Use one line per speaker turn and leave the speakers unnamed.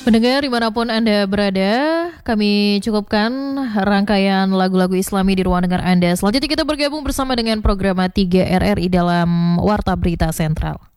Pendengar dimanapun Anda berada, kami cukupkan rangkaian lagu-lagu Islami di ruang dengar Anda. Selanjutnya kita bergabung bersama dengan program 3 RRI dalam Warta Berita Sentral.